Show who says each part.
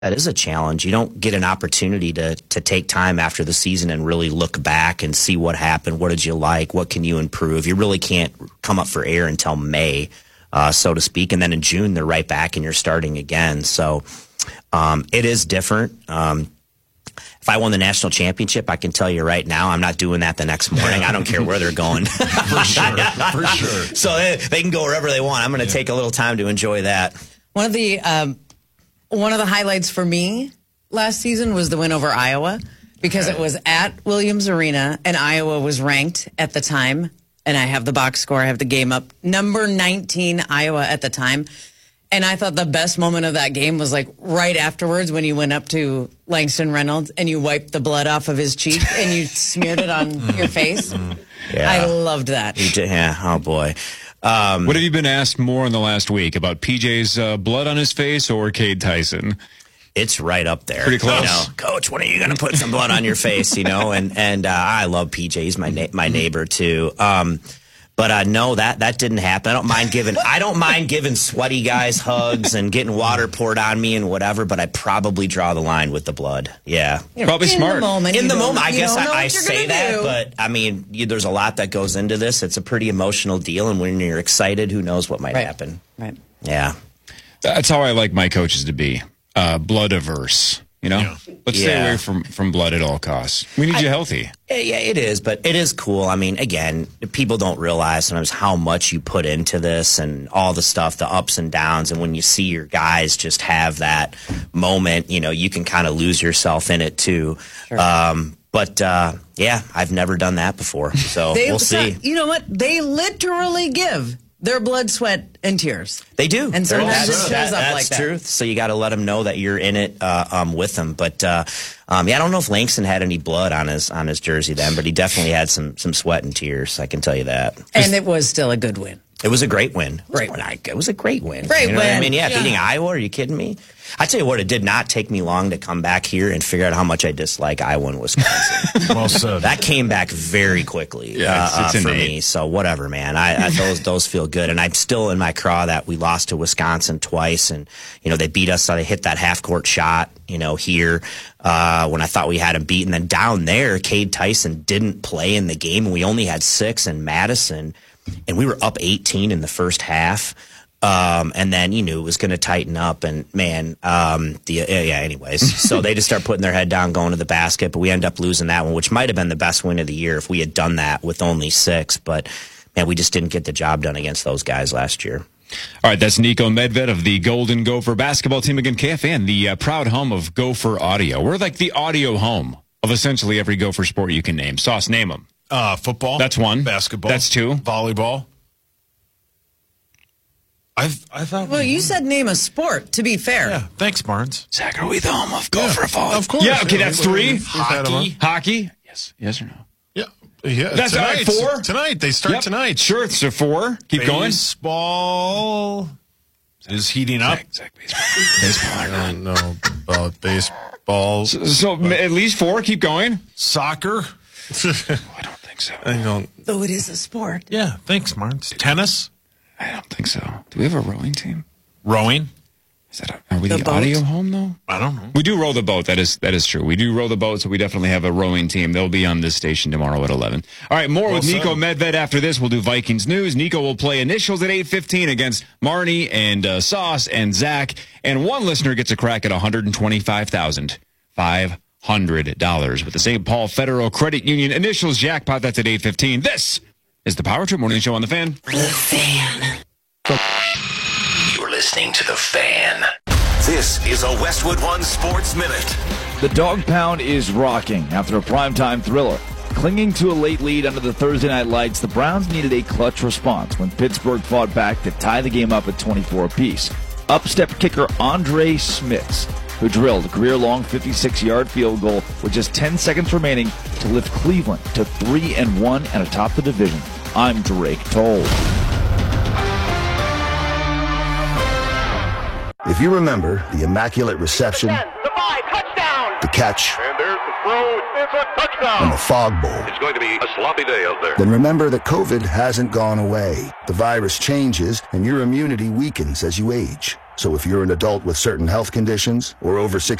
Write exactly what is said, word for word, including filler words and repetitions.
Speaker 1: That is a challenge. You don't get an opportunity to to take time after the season and really look back and see what happened. What did you like? What can you improve? You really can't come up for air until May, uh, so to speak. And then in June, they're right back and you're starting again. So um, it is different. Um, if I won the national championship, I can tell you right now, I'm not doing that the next morning. I don't care where they're going.
Speaker 2: For sure. For sure.
Speaker 1: So they, they can go wherever they want. I'm going to yeah. take a little time to enjoy that.
Speaker 3: One of the... Um One of the highlights for me last season was the win over Iowa because it was at Williams Arena and Iowa was ranked at the time. And I have the box score. I have the game up. Number nineteen Iowa at the time. And I thought the best moment of that game was like right afterwards when you went up to Langston Reynolds and you wiped the blood off of his cheek and you smeared it on your face. Yeah. I loved that.
Speaker 1: Yeah. Oh, boy.
Speaker 4: Um, what have you been asked more in the last week about P J's uh, blood on his face or Cade Tyson?
Speaker 1: It's right up there.
Speaker 4: Pretty close.
Speaker 1: You know, Coach, when are you going to put some blood on your face? You know, and and uh, I love P J. He's my na- my neighbor too. Um, but uh, no, that that didn't happen. I don't mind giving I don't mind giving sweaty guys hugs and getting water poured on me and whatever. But I probably draw the line with the blood. Yeah,
Speaker 3: you know,
Speaker 4: probably
Speaker 3: in
Speaker 4: smart.
Speaker 3: The moment,
Speaker 1: in the moment, I guess
Speaker 3: I,
Speaker 1: I say that,
Speaker 3: do.
Speaker 1: but I mean, you, there's a lot that goes into this. It's a pretty emotional deal, and when you're excited, who knows what might
Speaker 3: right.
Speaker 1: happen?
Speaker 3: Right.
Speaker 1: Yeah.
Speaker 4: That's how I like my coaches to be. Uh, blood averse. You know, yeah. let's
Speaker 1: yeah.
Speaker 4: stay away from, from blood at all costs. We need I, you healthy.
Speaker 1: Yeah, it is, but it is cool. I mean, again, people don't realize sometimes how much you put into this and all the stuff, the ups and downs. And when you see your guys just have that moment, you know, you can kind of lose yourself in it too. Sure. Um, but uh, yeah, I've never done that before, so
Speaker 3: they,
Speaker 1: we'll see.
Speaker 3: You know what? They literally give their blood, sweat, and tears.
Speaker 1: They do.
Speaker 3: And sometimes it shows
Speaker 1: that,
Speaker 3: up
Speaker 1: that's
Speaker 3: like that.
Speaker 1: truth. So you got to let them know that you're in it uh, um, with them. But uh, um, yeah, I don't know if Langston had any blood on his on his jersey then, but he definitely had some some sweat and tears. I can tell you that.
Speaker 3: And it was still a good win.
Speaker 1: It was a great win.
Speaker 3: Great
Speaker 1: win. It was a great win.
Speaker 3: Great
Speaker 1: you know
Speaker 3: win.
Speaker 1: What I mean, yeah,
Speaker 3: yeah,
Speaker 1: beating Iowa. Are you kidding me? I tell you what, it did not take me long to come back here and figure out how much I dislike Iowa and Wisconsin.
Speaker 2: Well said.
Speaker 1: That came back very quickly
Speaker 4: yeah, it's,
Speaker 1: uh,
Speaker 4: it's
Speaker 1: uh, for
Speaker 4: innate.
Speaker 1: me. So whatever, man. I, I those those feel good, and I'm still in my craw that we lost to Wisconsin twice, and you know they beat us. So they hit that half court shot, you know, here uh, when I thought we had him beat, and then down there, Cade Tyson didn't play in the game, and we only had six in Madison, and we were up eighteen in the first half. Um, and then you knew it was going to tighten up, and man, um, the uh, yeah. Anyways, so they just start putting their head down, going to the basket, but we end up losing that one, which might have been the best win of the year if we had done that with only six. But man, we just didn't get the job done against those guys last year.
Speaker 4: All right, that's Nico Medved of the Golden Gopher basketball team again. K F N, the uh, proud home of Gopher Audio. We're like the audio home of essentially every Gopher sport you can name. Sauce, name them.
Speaker 2: Uh, football.
Speaker 4: That's one.
Speaker 2: Basketball.
Speaker 4: That's two.
Speaker 2: Volleyball. I've, I thought.
Speaker 3: Well, you said name a sport, to be fair.
Speaker 2: Yeah, thanks, Barnes.
Speaker 4: Zach, are we the home of Gopher
Speaker 2: yeah,
Speaker 4: Fall?
Speaker 2: Of course.
Speaker 4: Yeah, okay,
Speaker 2: yeah,
Speaker 4: that's
Speaker 2: we,
Speaker 4: three.
Speaker 2: We've
Speaker 4: Hockey. Hockey. Yes. Yes or no?
Speaker 2: Yeah. Yeah.
Speaker 4: That's all right, four.
Speaker 2: Tonight. They start
Speaker 4: yep.
Speaker 2: tonight.
Speaker 4: Sure, so four. Keep going.
Speaker 2: Baseball is heating up.
Speaker 4: Zach, Zach, baseball. baseball.
Speaker 2: I don't know about baseball.
Speaker 4: So, so at least four. Keep going.
Speaker 2: Soccer.
Speaker 4: oh, I don't think so.
Speaker 2: I don't.
Speaker 3: Though it is a sport.
Speaker 2: Yeah, thanks, Barnes. Tennis.
Speaker 4: I don't think so. Do we have a rowing team?
Speaker 2: Rowing.
Speaker 4: Is that a, are we the,
Speaker 3: the
Speaker 4: boat? Audio home though?
Speaker 2: I don't know.
Speaker 4: We do row the boat. That is that is true. We do row the boat, so we definitely have a rowing team. They'll be on this station tomorrow at eleven. All right, more well with Nico said. Medved after this. We'll do Vikings news. Nico will play initials at eight fifteen against Marnie and uh, Sauce and Zach. And one listener gets a crack at one hundred twenty-five thousand five hundred dollars with the Saint Paul Federal Credit Union initials jackpot. That's at eight fifteen. This is the Power Trip Morning Show on The Fan.
Speaker 5: The Fan. You're listening to The Fan.
Speaker 6: This is a Westwood One Sports Minute.
Speaker 7: The Dog Pound is rocking after a primetime thriller. Clinging to a late lead under the Thursday night lights, the Browns needed a clutch response when Pittsburgh fought back to tie the game up at twenty-four apiece. Up stepped kicker Andre Smits, who drilled a career-long fifty-six-yard field goal with just ten seconds remaining to lift Cleveland to three and one and atop the division. I'm Drake Toll.
Speaker 8: If you remember the Immaculate Reception,
Speaker 9: the five, touchdown,
Speaker 8: the catch,
Speaker 9: and there's the throw, it's a touchdown,
Speaker 8: and the Fog Bowl,
Speaker 9: it's going to be a sloppy day out there.
Speaker 8: Then remember that COVID hasn't gone away. The virus changes, and your immunity weakens as you age. So if you're an adult with certain health conditions or over